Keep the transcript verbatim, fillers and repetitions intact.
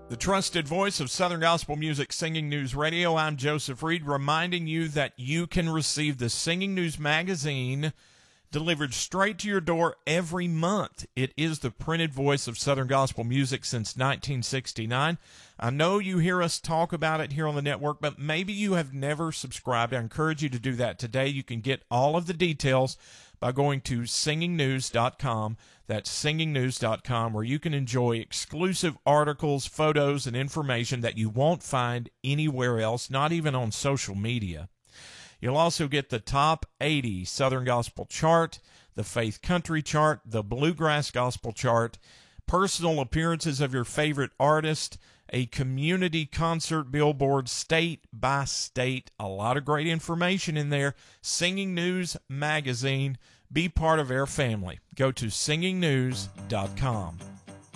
The trusted voice of Southern Gospel Music Singing News Radio, I'm Joseph Reed, reminding you that you can receive the Singing News magazine delivered straight to your door every month. It is the printed voice of Southern Gospel Music since nineteen sixty-nine. I know you hear us talk about it here on the network, but maybe you have never subscribed. I encourage you to do that today. You can get all of the details by going to singing news dot com. That's singing news dot com, where you can enjoy exclusive articles, photos, and information that you won't find anywhere else, not even on social media. You'll also get the top eighty Southern Gospel chart, the Faith Country chart, the Bluegrass Gospel chart, personal appearances of your favorite artist, a community concert billboard state by state, a lot of great information in there. Singing News Magazine. Be part of our family. Go to singing news dot com.